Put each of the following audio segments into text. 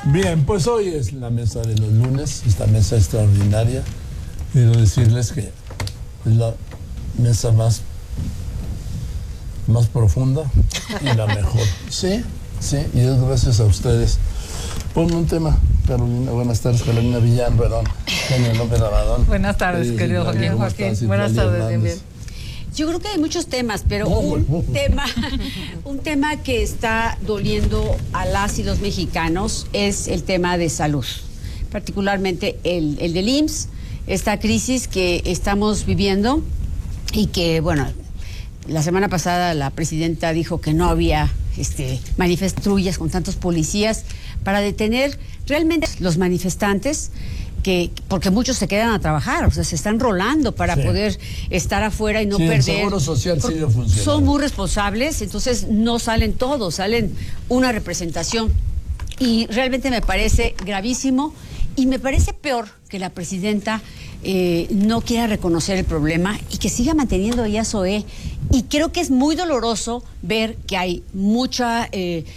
Bien, pues hoy es la mesa de los lunes, esta mesa extraordinaria. Quiero decirles que es la mesa más profunda y la mejor. Sí, y es gracias a ustedes. Ponme un tema, Carolina. Buenas tardes, Carolina Villán, perdón. Eugenio López Rabadón. Buenas tardes, querido Joaquín. Buenas tardes, bien. Yo creo que hay muchos temas, pero un tema que está doliendo a las y los mexicanos es el tema de salud, particularmente el del IMSS, esta crisis que estamos viviendo y que, bueno, la semana pasada la presidenta dijo que no había manifestrullas con tantos policías para detener realmente los manifestantes, porque muchos se quedan a trabajar, o sea, se están rolando para poder estar afuera y no perder. El Seguro Social sigue funcionando. Son muy responsables, entonces no salen todos, salen una representación. Y realmente me parece gravísimo y me parece peor que la presidenta no quiera reconocer el problema y que siga manteniendo a Zoé. Y creo que es muy doloroso ver que hay mucha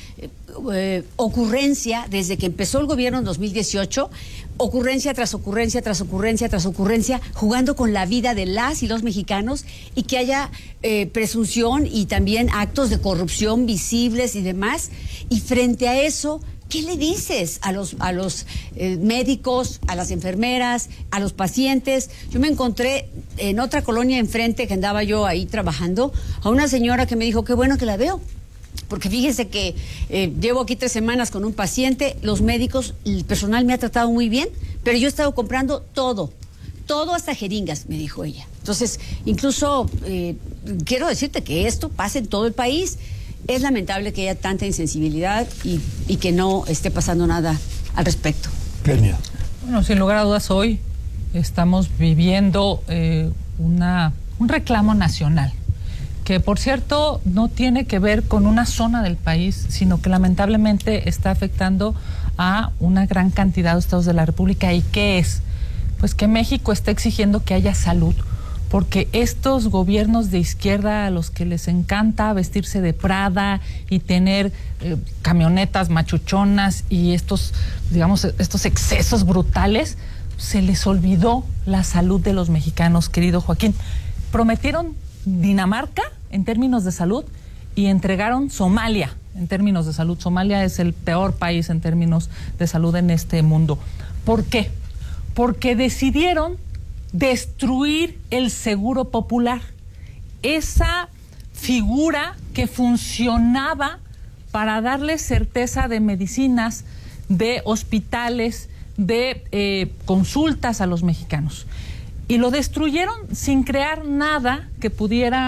ocurrencia desde que empezó el gobierno en 2018, ocurrencia tras ocurrencia, tras ocurrencia, tras ocurrencia, jugando con la vida de las y los mexicanos, y que haya presunción y también actos de corrupción visibles y demás. Y frente a eso, ¿qué le dices a los médicos, a las enfermeras, a los pacientes? Yo me encontré en otra colonia enfrente, que andaba yo ahí trabajando, a una señora que me dijo, qué bueno que la veo, porque fíjese que llevo aquí 3 semanas con un paciente, los médicos, el personal me ha tratado muy bien, pero yo he estado comprando todo hasta jeringas, me dijo ella. Entonces, incluso quiero decirte que esto pasa en todo el país. Es lamentable que haya tanta insensibilidad y que no esté pasando nada al respecto. Kenia. Bueno, sin lugar a dudas, hoy estamos viviendo un reclamo nacional, que por cierto no tiene que ver con una zona del país, sino que lamentablemente está afectando a una gran cantidad de estados de la República. ¿Y qué es? Pues que México está exigiendo que haya salud, porque estos gobiernos de izquierda a los que les encanta vestirse de Prada y tener camionetas machuchonas y estos excesos brutales, se les olvidó la salud de los mexicanos, querido Joaquín. Prometieron Dinamarca en términos de salud y entregaron Somalia en términos de salud. Somalia es el peor país en términos de salud en este mundo. ¿Por qué? Porque decidieron destruir el Seguro Popular, esa figura que funcionaba para darle certeza de medicinas, de hospitales, de consultas a los mexicanos. Y lo destruyeron sin crear nada que pudiera